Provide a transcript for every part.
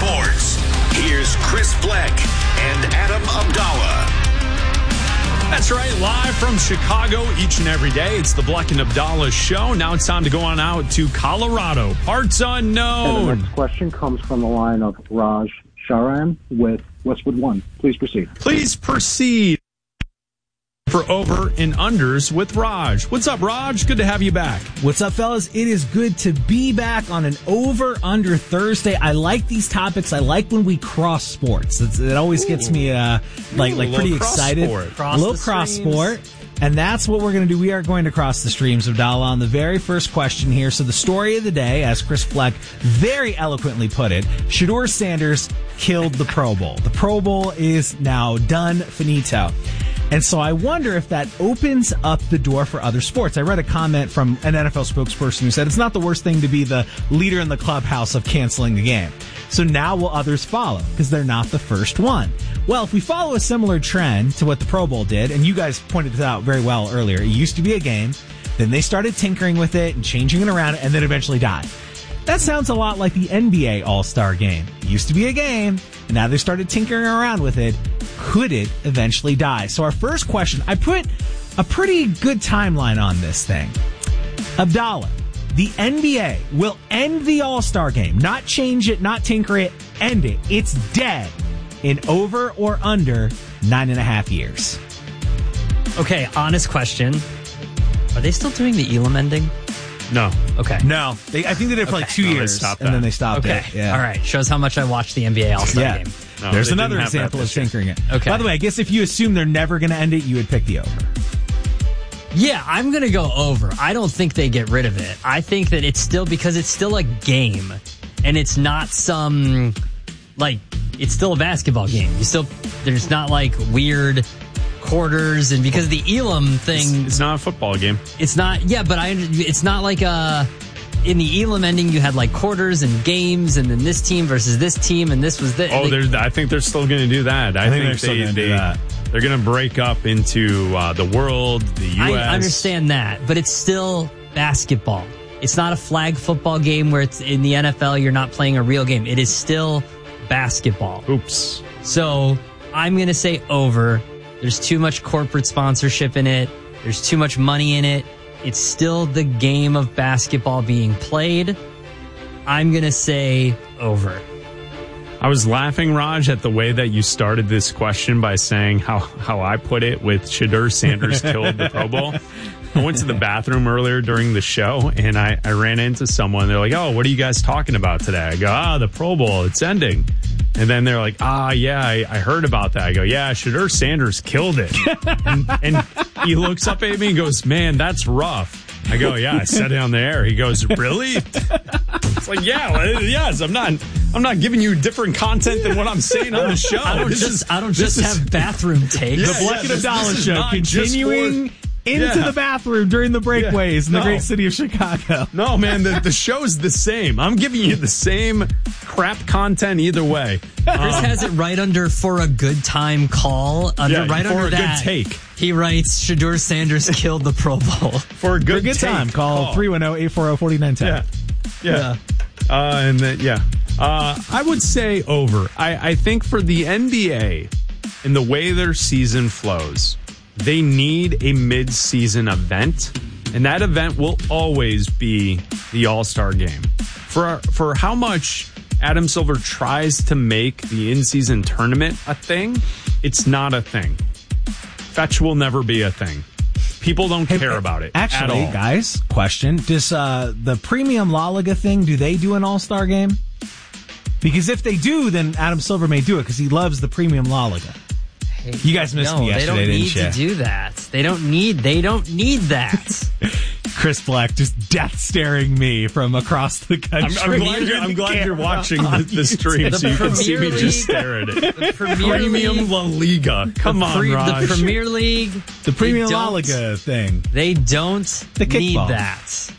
sports. Here's Chris Bleck and Adam Abdallah. That's right, live from Chicago each and every day. It's the Bleck and Abdallah show. Now it's time to go on out to Colorado. Parts unknown. And the next question comes from the line of Raj Sharan with Westwood One. Please proceed. Please proceed for over and unders with Raj. What's up, Raj? Good to have you back. What's up, fellas? It is good to be back on an over-under Thursday. I like these topics. I like when we cross sports. It always gets me pretty excited. A little cross sport. And that's what we're going to do. We are going to cross the streams, Abdallah, on the very first question here. So the story of the day, as Chris Bleck very eloquently put it, Shedeur Sanders killed the Pro Bowl. The Pro Bowl is now done, finito. And so I wonder if that opens up the door for other sports. I read a comment from an NFL spokesperson who said it's not the worst thing to be the leader in the clubhouse of canceling the game. So now will others follow? Because they're not the first one. Well, if we follow a similar trend to what the Pro Bowl did, and you guys pointed this out very well earlier, it used to be a game, then they started tinkering with it and changing it around, and then eventually died. That sounds a lot like the NBA All-Star Game. It used to be a game, and now they started tinkering around with it. Could it eventually die? So our first question, I put a pretty good timeline on this thing. Abdallah, the NBA will end the All-Star Game. Not change it, not tinker it, end it. It's dead in over or under 9.5 years. Okay, honest question. Are they still doing the Elam ending? No. Okay. No. I think they did it for like 2 years, and then they stopped it. Yeah. All right. Shows how much I watch the NBA All-Star Game. No, there's another example of tinkering it. Okay. By the way, I guess if you assume they're never going to end it, you would pick the over. Yeah, I'm going to go over. I don't think they get rid of it. I think that it's still, because it's still a game, and it's not some, it's still a basketball game. There's not weird quarters, and because the Elam thing, it's not a football game. It's not. Yeah, but it's not like in the Elam ending you had quarters and games, and then this team versus this team, and this was this. Oh, I think they're still going to do that. I think they're still going to do that. They're going to break up into the world, the U.S. I understand that, but it's still basketball. It's not a flag football game where it's in the NFL. You're not playing a real game. It is still basketball. Oops. So I'm going to say over. There's too much corporate sponsorship in it. There's too much money in it. It's still the game of basketball being played. I'm going to say over. I was laughing, Raj, at the way that you started this question by saying how I put it with Shedeur Sanders killed the Pro Bowl. I went to the bathroom earlier during the show, and I ran into someone. They're like, oh, what are you guys talking about today? I go, the Pro Bowl, it's ending. And then they're like, yeah, I heard about that. I go, yeah, Shedeur Sanders killed it. and he looks up at me and goes, man, that's rough. I go, yeah, I said it on the air. He goes, really? It's like, yes, I'm not giving you different content than what I'm saying on the show. I don't just have bathroom takes. The Bleck and Abdallah show continuing into the bathroom during the breakaways in the great city of Chicago. No, man, the show's the same. I'm giving you the same crap content either way. Chris has it right under for a good time call. Right under that, good take. He writes, Shedeur Sanders killed the Pro Bowl. For a good time, call 310-840-4910. Yeah. And then, I would say over. I think for the NBA and the way their season flows, they need a mid-season event, and that event will always be the All-Star Game. For how much Adam Silver tries to make the in-season tournament a thing, it's not a thing. Fetch will never be a thing. People don't care about it. Actually, at all. Guys, question. Does the Premium La Liga thing, do they do an All-Star Game? Because if they do, then Adam Silver may do it because he loves the Premium La Liga. You guys missed me yesterday, didn't you? They don't need to do that. They don't need that. Chris Bleck just death staring me from across the country. I'm glad you're watching the stream so you can see me just stare at it. The Premium La Liga. Come on, Raj. The Premier League. The Premium La Liga thing. They don't need that.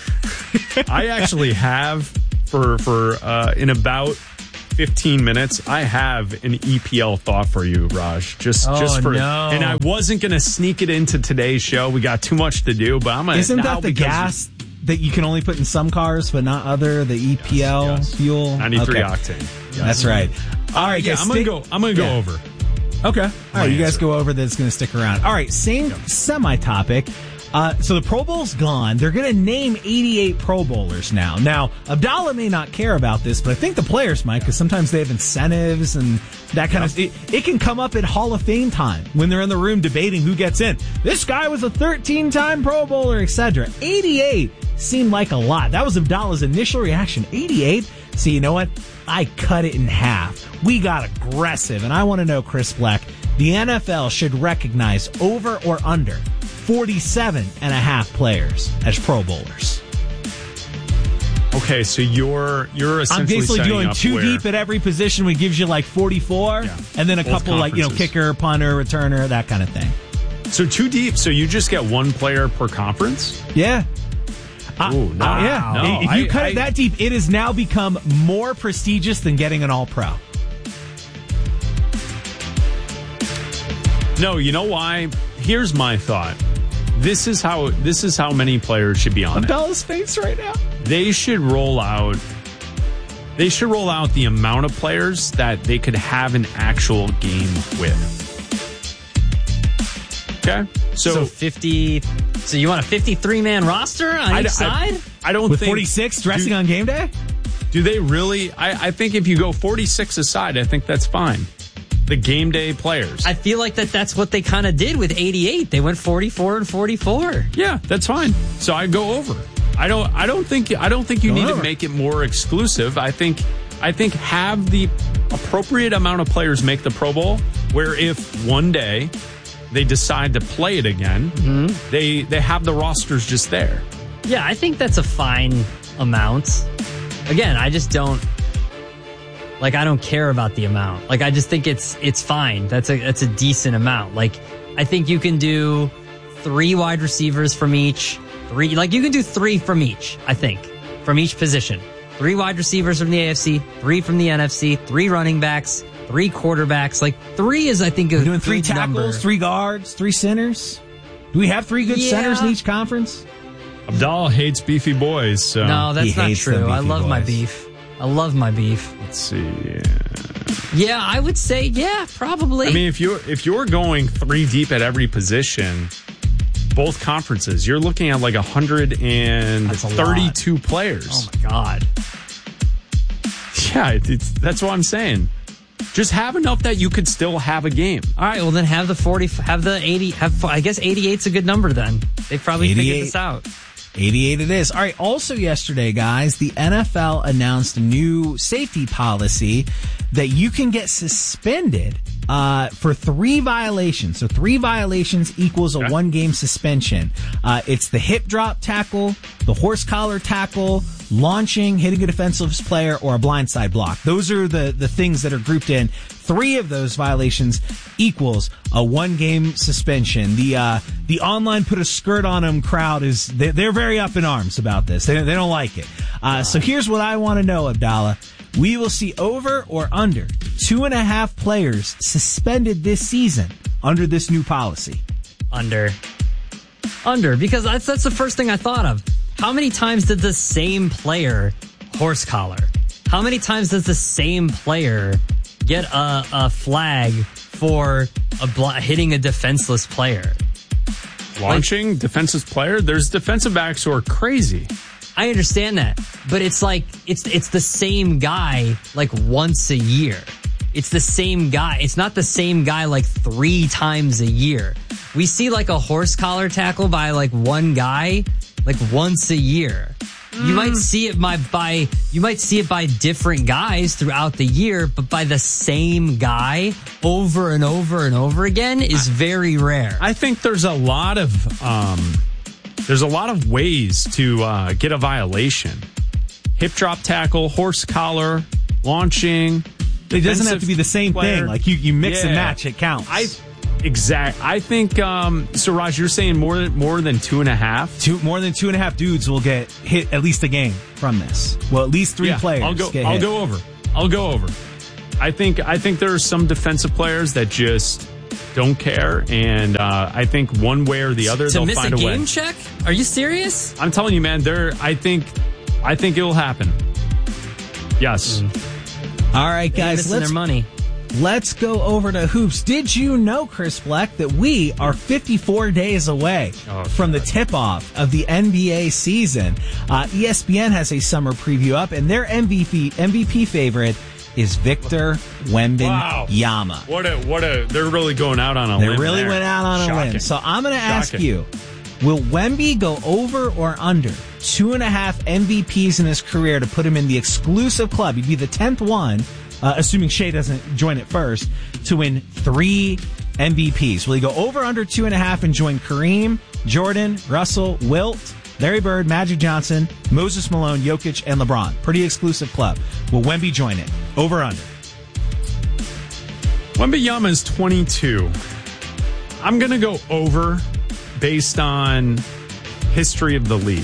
I actually have, for in about 15 minutes, I have an EPL thought for you, Raj. No. And I wasn't going to sneak it into today's show. We got too much to do, but I'm going to. Isn't that the gas that you can only put in some cars, but not other, the EPL fuel? 93 octane. Yes. That's right. All right, guys. I'm going to go over. Okay. All right, you guys go over. That's going to stick around. All right, same semi-topic. So the Pro Bowl's gone. They're going to name 88 Pro Bowlers now. Now, Abdallah may not care about this, but I think the players might, because sometimes they have incentives and that kind of stuff. It can come up at Hall of Fame time when they're in the room debating who gets in. This guy was a 13-time Pro Bowler, etc. 88 seemed like a lot. That was Abdallah's initial reaction. 88? So you know what? I cut it in half. We got aggressive, and I want to know, Chris Black, the NFL should recognize over or under 47 and a half players as Pro Bowlers. Okay, so you're essentially I'm basically doing two where, deep at every position, which gives you like 44, and then a couple like, kicker, punter, returner, that kind of thing. So two deep, so you just get one player per conference? Yeah. Ooh, no. Yeah. No, if you cut it that deep, it has now become more prestigious than getting an All-Pro. No, you know why? Here's my thought. This is how many players should be on Abdallah's face right now. They should roll out the amount of players that they could have an actual game with. Okay? So 50. So you want a 53-man roster on each side? I don't with think 46 dressing on game day? Do they really? I think if you go 46 aside, I think that's fine. The game day players. I feel like that's what they kind of did with 88. They went 44 and 44. Yeah, that's fine. So I go over. I don't think you need to make it more exclusive. I think have the appropriate amount of players make the Pro Bowl, where if one day they decide to play it again, they have the rosters just there. Yeah, I think that's a fine amount. Again, I just don't I don't care about the amount. I just think it's fine. That's a decent amount. I think you can do 3 wide receivers from each. You can do 3 from each, I think, from each position. 3 wide receivers from the AFC, 3 from the NFC, 3 running backs, 3 quarterbacks. 3 is, I think, We're doing 3 tackles, number. 3 guards, 3 centers. Do we have 3 good centers in each conference? Abdallah hates beefy boys. So. No, that's not true. I love my beef. I love my beef. Let's see. Yeah, I would say, probably. I mean, if you're going 3 deep at every position, both conferences, you're looking at 132 players. Oh my God. Yeah, that's what I'm saying. Just have enough that you could still have a game. All right, well then have the 40, have the 80, I guess 88's a good number then. They probably figured this out. 88 it is. All right, also yesterday, guys, the NFL announced a new safety policy that you can get suspended for 3 violations. So 3 violations equals a 1-game suspension. It's the hip drop tackle, the horse collar tackle, launching, hitting a defensive player, or a blindside block. Those are the things that are grouped in. 3 of those violations equals a 1-game suspension. The online put a skirt on them crowd they're very up in arms about this. They don't like it. So here's what I want to know, Abdallah. We will see over or under 2.5 players suspended this season under this new policy. Under, because that's the first thing I thought of. How many times did the same player horse collar? How many times does the same player get a flag for hitting a defenseless player? Launching defensive player? There's defensive backs who are crazy. I understand that, but it's it's the same guy once a year. It's the same guy. It's not the same guy 3 times a year. We see a horse collar tackle by one guy once a year. You might see it by different guys throughout the year, but by the same guy over and over and over again is very rare. I think there's a lot of ways to get a violation. Hip drop tackle, horse collar, launching. It doesn't have to be the same thing. You mix and match, it counts. I think, so Raj, you're saying more than 2.5? More than 2.5 dudes will get hit at least a game from this. Well, at least 3 players. I'll go over. I think there are some defensive players that just don't care, and I think one way or the other they'll find a way. To miss a game check? Are you serious? I'm telling you, man. I think it'll happen. Yes. All right, guys. Their money. Let's go over to hoops. Did you know, Chris Black, that we are 54 days away from the tip-off of the NBA season? ESPN has a summer preview up, and their MVP favorite is Victor Wembanyama. Wow. They're really going out on a limb. They really went out on a limb. So I'm going to ask you, will Wemby go over or under 2.5 MVPs in his career to put him in the exclusive club? He'd be the 10th one, assuming Shea doesn't join it first, to win 3 MVPs. Will he go over under 2.5 and join Kareem, Jordan, Russell, Wilt, Larry Bird, Magic Johnson, Moses Malone, Jokic, and LeBron? Pretty exclusive club. Will Wemby join it? Over or under? Wembanyama is 22. I'm going to go over based on history of the league.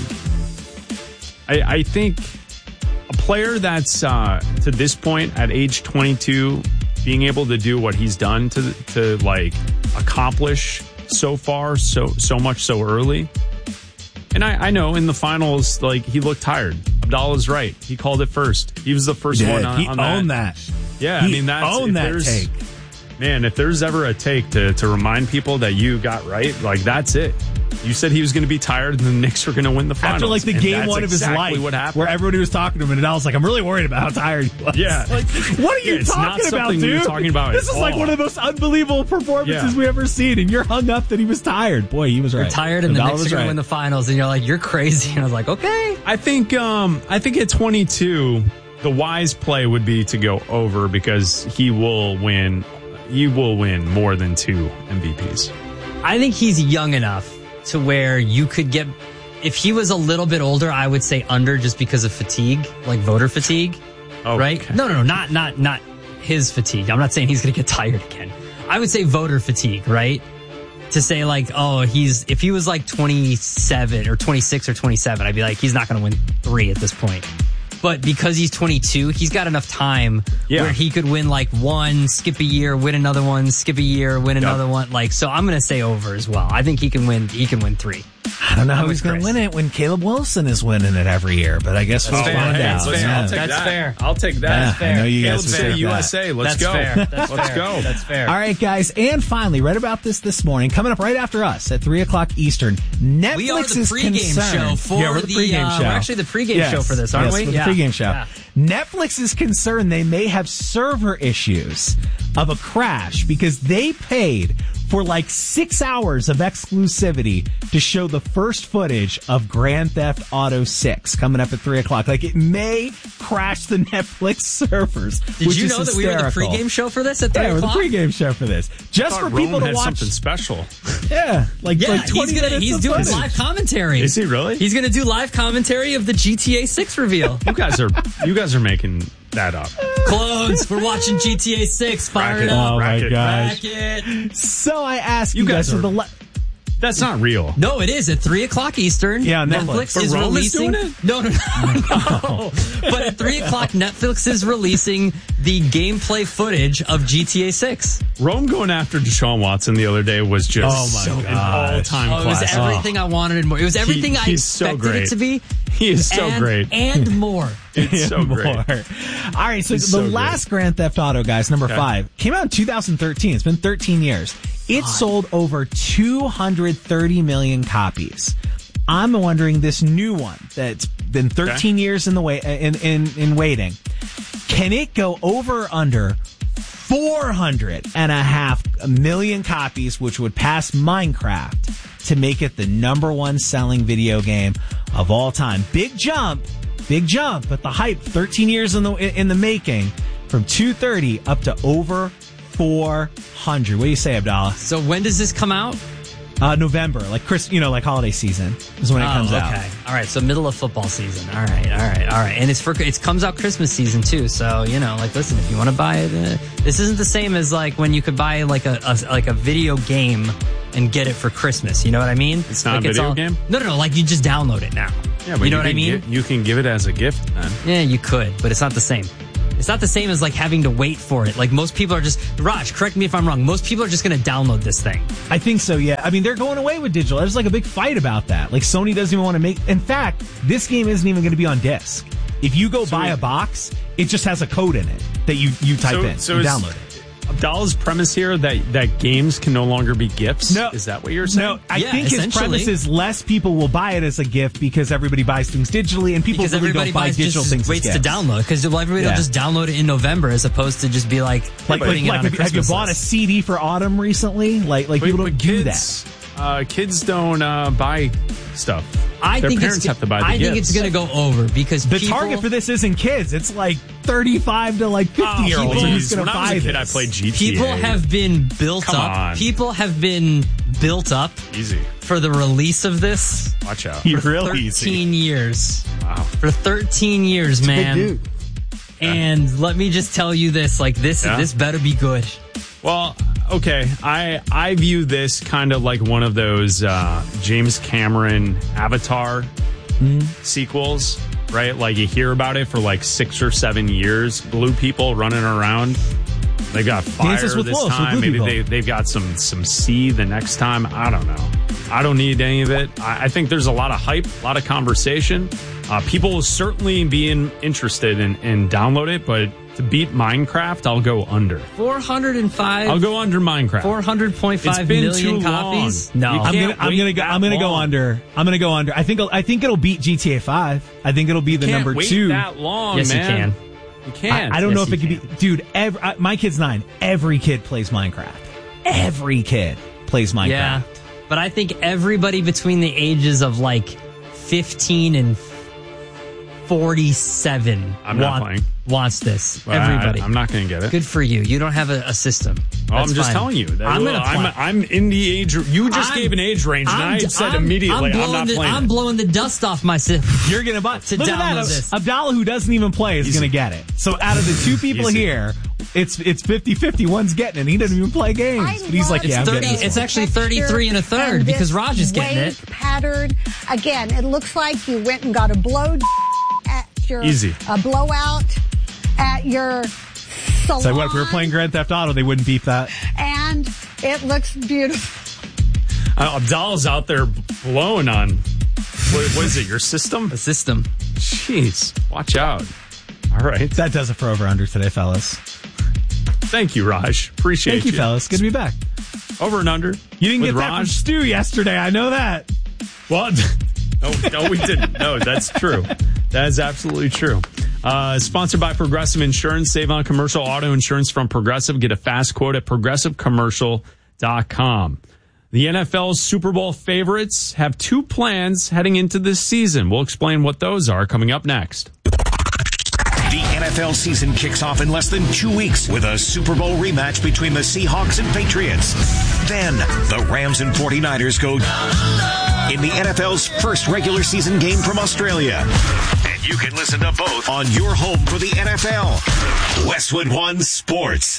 I think a player that's to this point at age 22 being able to do what he's done to like accomplish so far so much so early. And I know in the finals, like, he looked tired. Abdallah's right. He called it first. He was the first one on he owned that. Yeah, I mean, that's owned that take. Man, if there's ever a take to remind people that you got right, like, that's it. You said he was going to be tired and the Knicks were going to win the finals. After, like, the game one of his life, what happened. where everybody was talking to him, and Nadal was like, I'm really worried about how tired he was. Yeah. Like, what are you talking about, dude? You're talking about this is like one of the most unbelievable performances we've ever seen, and you're hung up that he was tired. Boy, he was right. You're tired, and the Knicks are going to win the finals, and you're like, you're crazy. And I was like, okay. I think at 22, the wise play would be to go over because he will win more than 2 MVPs. I think he's young enough to where you could get, if he was a little bit older, I would say under, just because of fatigue, like voter fatigue, right? Okay. No, not his fatigue. I'm not saying he's going to get tired again. I would say voter fatigue, right? To say like, if he was like 27 or 26 or 27, I'd be like, he's not going to win 3 at this point. But because he's 22, he's got enough time where he could win like 1, skip a year, win another one, skip a year, win another one. Like, so I'm going to say over as well. I think he can win 3. I don't know how he's going to win it when Caleb Wilson is winning it every year, but I guess we'll find out. That's fair. I'll take that. That's fair. I know you guys will say take USA. Let's go. Let's go. That's fair. All right, guys. And finally, read about this morning. Coming up right after us at 3 o'clock Eastern. Netflix we are the is pregame concerned. show for we're the pregame show. We're actually the pregame show for this, aren't we? We're the pregame show. Yeah. Netflix is concerned they may have server issues of a crash because they paid for like 6 hours of exclusivity to show the first footage of Grand Theft Auto 6 coming up at 3 o'clock. Like, it may crash the Netflix servers. Did you know that we were the pregame show for this at 3 o'clock? Yeah, we're the pregame show for this. Just for people to watch something special. Yeah, like 20 minutes. He's doing live commentary. Is he really? He's going to do live commentary of the GTA 6 reveal. You guys are making that up. Clones, we're watching GTA 6. Fire it up. Oh my gosh. Racket. So I ask you guys, that's not real. No, it is at 3 o'clock Eastern. Yeah, Netflix is Rome releasing. Is doing it? No. But at 3 o'clock, Netflix is releasing the gameplay footage of GTA 6. Rome going after Deshaun Watson the other day was just an all-time classic. It was everything I wanted and more. It was everything I expected it to be. He is so great. And more. It's so great. All right, so the last Grand Theft Auto, guys, number 5, came out in 2013. It's been 13 years. It sold over 230 million copies. I'm wondering, this new one that's been 13 years in the in waiting, can it go over or under 400.5 million copies, which would pass Minecraft to make it the number 1 selling video game of all time? Big jump, but the hype, 13 years in the making, from 230 up to over 400. What do you say, Abdallah? So when does this come out? November, like like holiday season is when it comes out. Okay. All right. So middle of football season. All right. And it comes out Christmas season too. So, listen, if you want to buy it, this isn't the same as like when you could buy like a video game and get it for Christmas. You know what I mean? It's not a video game? No. Like you just download it now. Yeah, but you know what I mean? You can give it as a gift then. Yeah, you could, but it's not the same. It's not the same as like having to wait for it. Like most people are just, Raj, correct me if I'm wrong. Most people are just going to download this thing. I think so, yeah. I mean, they're going away with digital. There's like a big fight about that. Like Sony doesn't even want to make, in fact, this game isn't even going to be on disc. If you go buy a box, it just has a code in it that you type in, you download it. Abdallah's premise here that games can no longer be gifts? No. Is that what you're saying? No, I think his premise is less people will buy it as a gift because everybody buys things digitally and people really don't buy digital things waits as to gifts. Download because everybody will just download it in November as opposed to just be like putting it on a Christmas have you bought list. a CD for autumn recently? Like people don't do that. Kids don't buy stuff. Their parents have to buy the I gifts. think it's going to go over because the target for this isn't kids. It's like 35 to like 50-year-olds who's going to buy this. When I was a kid, I played GTA. People have been built up. People have been built up. Easy. For the release of this. Watch out. For 13 years. Wow. For 13 years, man. Big dude. And let me just tell you this, like this better be good. Well, okay, I view this kind of like one of those James Cameron Avatar sequels, right? Like you hear about it for like 6 or 7 years. Blue people running around. They got fire this time. Maybe they've got some sea the next time. I don't know. I don't need any of it. I think there's a lot of hype, a lot of conversation. People will certainly be interested in download it, but to beat Minecraft, I'll go under. 405. I'll go under Minecraft. 400.5 million copies. No, I'm gonna go under. I'm gonna go under. I think it'll beat GTA 5. I think it'll be the number 2. Wait that long, yes, man. You can. You can. I don't know if it can be. Dude, my kid's 9. Every kid plays Minecraft. Every kid plays Minecraft. Yeah, but I think everybody between the ages of like 15 and 47 wants this. Well, everybody. I'm not going to get it. Good for you. You don't have a system. Oh, I'm just telling you. I'm in the age. You just gave an age range, and I said immediately I'm not playing. I'm blowing the dust off my system. You're going to buy to download this. Abdallah, who doesn't even play, is going to get it. So out of the two people here, it's 50-50. One's getting it. He doesn't even play games. But he's like, yeah, I'm getting it. It's actually 33 and a third because Raj is getting it. Pattern. Again, it looks like you went and got a blow at your blowout at your salon. So what, if we were playing Grand Theft Auto, they wouldn't beep that. And it looks beautiful. Abdallah's out there blowing on, what is it, your system? The system. Jeez, watch out. All right. That does it for Over Under today, fellas. Thank you, Raj. Appreciate Thank you, fellas. Good to be back. Over and Under. You didn't get that from Stu yesterday. I know that. What? No, we didn't. No, that's true. That is absolutely true. Sponsored by Progressive Insurance. Save on commercial auto insurance from Progressive. Get a fast quote at progressivecommercial.com. The NFL's Super Bowl favorites have 2 plans heading into this season. We'll explain what those are coming up next. The NFL season kicks off in less than 2 weeks with a Super Bowl rematch between the Seahawks and Patriots. Then the Rams and 49ers go in the NFL's first regular season game from Australia. And you can listen to both on your home for the NFL. Westwood One Sports.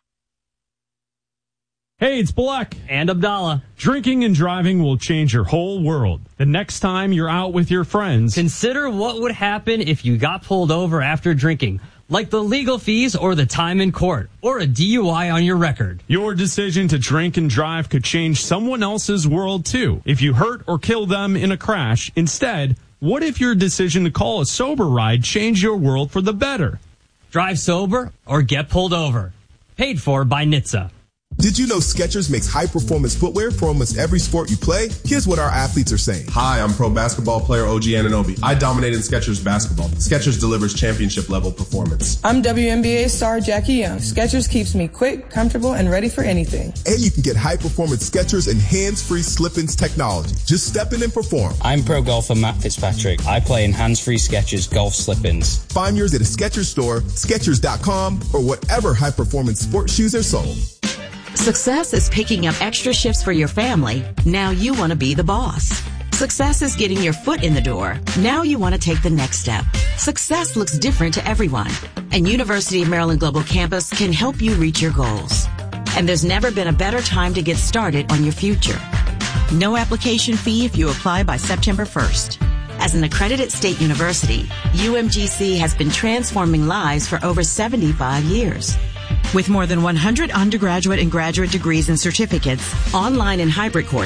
Hey, it's Black and Abdallah. Drinking and driving will change your whole world. The next time you're out with your friends, consider what would happen if you got pulled over after drinking, like the legal fees or the time in court, or a DUI on your record. Your decision to drink and drive could change someone else's world too. If you hurt or kill them in a crash, instead, what if your decision to call a sober ride changed your world for the better? Drive sober or get pulled over. Paid for by NHTSA. Did you know Skechers makes high-performance footwear for almost every sport you play? Here's what our athletes are saying. Hi, I'm pro basketball player OG Anunoby. I dominate in Skechers basketball. Skechers delivers championship-level performance. I'm WNBA star Jackie Young. Skechers keeps me quick, comfortable, and ready for anything. And you can get high-performance Skechers and hands-free slip-ins technology. Just step in and perform. I'm pro golfer Matt Fitzpatrick. I play in hands-free Skechers golf slip-ins. Find yours at a Skechers store, Skechers.com, or whatever high-performance sports shoes are sold. Success is picking up extra shifts for your family. Now you want to be the boss. Success is getting your foot in the door. Now you want to take the next step. Success looks different to everyone, and University of Maryland Global Campus can help you reach your goals. And there's never been a better time to get started on your future. No application fee if you apply by September 1st. As an accredited state university, UMGC has been transforming lives for over 75 years. With more than 100 undergraduate and graduate degrees and certificates, online and hybrid courses,